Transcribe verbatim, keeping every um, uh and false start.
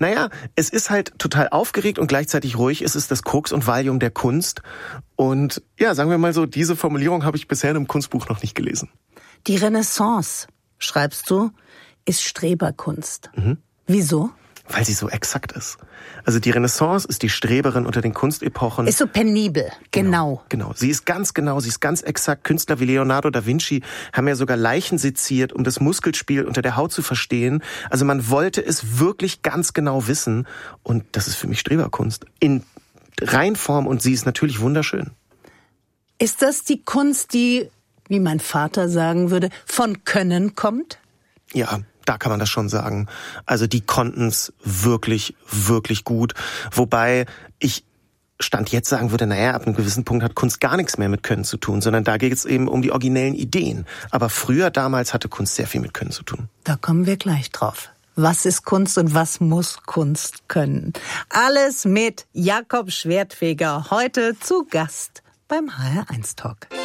Naja, es ist halt total aufgeregt und gleichzeitig ruhig. Es ist das Krux und Valium der Kunst. Und ja, sagen wir mal so, diese Formulierung habe ich bisher in einem Kunstbuch noch nicht gelesen. Die Renaissance, schreibst du, ist Streberkunst. Mhm. Wieso? Weil sie so exakt ist. Also die Renaissance ist die Streberin unter den Kunstepochen. Ist so penibel, genau. Genau, genau. Sie ist ganz genau, sie ist ganz exakt. Künstler wie Leonardo da Vinci haben ja sogar Leichen seziert, um das Muskelspiel unter der Haut zu verstehen. Also man wollte es wirklich ganz genau wissen. Und das ist für mich Streberkunst. In Reinform, und sie ist natürlich wunderschön. Ist das die Kunst, die, wie mein Vater sagen würde, von Können kommt? Ja, da kann man das schon sagen. Also die konnten's wirklich, wirklich gut. Wobei ich Stand jetzt sagen würde, naja, ab einem gewissen Punkt hat Kunst gar nichts mehr mit Können zu tun, sondern da geht es eben um die originellen Ideen. Aber früher, damals, hatte Kunst sehr viel mit Können zu tun. Da kommen wir gleich drauf. Was ist Kunst und was muss Kunst können? Alles mit Jakob Schwertfeger, heute zu Gast beim H R eins Talk.